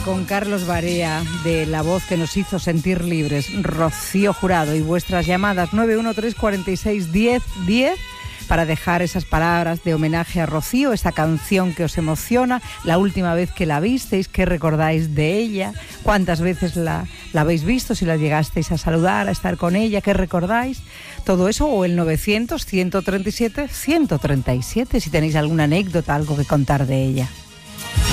Con Carlos Barea, de La Voz que nos hizo sentir libres, Rocío Jurado, y vuestras llamadas 913461010 para dejar esas palabras de homenaje a Rocío, esa canción que os emociona, la última vez que la visteis, qué recordáis de ella, cuántas veces la habéis visto, si la llegasteis a saludar, a estar con ella, qué recordáis, todo eso, o el 900-137-137, si tenéis alguna anécdota, algo que contar de ella.